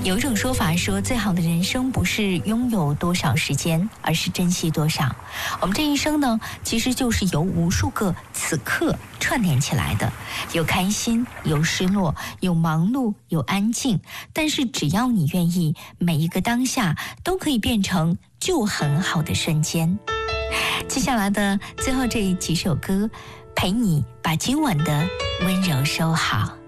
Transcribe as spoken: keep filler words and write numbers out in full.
有一种说法说，最好的人生不是拥有多少时间，而是珍惜多少。我们这一生呢，其实就是由无数个此刻串联起来的，有开心，有失落，有忙碌，有安静。但是只要你愿意，每一个当下都可以变成就很好的瞬间。接下来的最后这几首歌，陪你把今晚的温柔收好。